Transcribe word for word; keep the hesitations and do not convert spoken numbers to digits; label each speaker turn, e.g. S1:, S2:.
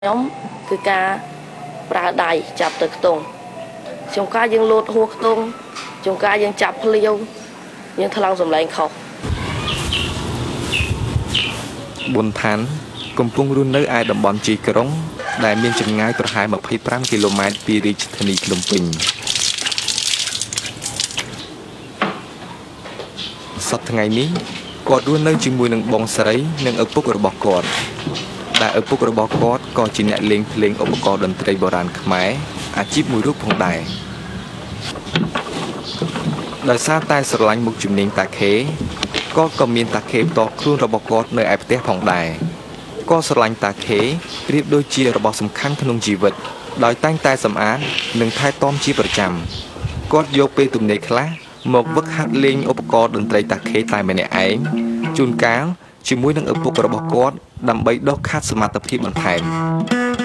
S1: nhóm គឺការប្រើដៃចាប់ទៅខ្ទង់ជួនកាលយើងលោតហួសខ្ទង់ជួនកាលយើងចាប់ភ្លាវយើងថ្លឹងសម្លេងខុស
S2: ប៊ុនឋានកំពុងរស់នៅឯតំបន់ជីក្រុងដែលមានចម្ងាយប្រហែល ម្ភៃប្រាំ គីឡូម៉ែត្រពីរាជធានីភ្នំពេញសប្តាហ៍ថ្ងៃនេះគាត់រស់នៅជាមួយនឹងបងស្រីនិងឪពុករបស់គាត់ដែលឪពុករបស់គាត់ក៏ជាអ្នកលេងភ្លេងឧបករណ៍តន្ត្រីបុរាណខ្មែរអាជីពមួយរូបផងដែរដោយសារតែស្រឡាញ់មុខជំនាញតាខេគាត់ក៏មានតាខេផ្ទាល់ខ្លួនរបស់គាត់នៅឯផ្ទះផងដែរគាត់ស្រឡាញ់តាខេប្រៀបដូចជារបស់សំខាន់ក្នុងជីវិតដោយតែងតែសម្អាតនិងថែទាំជាប្រចាំគាត់យកពេលទំនេរខ្លះមកវឹកហាត់លេងឧបករណ៍តន្ត្រីតាខេតែម្នាក់ឯងជួនកាលជាមួយនឹងឪពុករបស់គាត់ដើម្បីដុសខាត់សមត្ថភាពបន្ថែម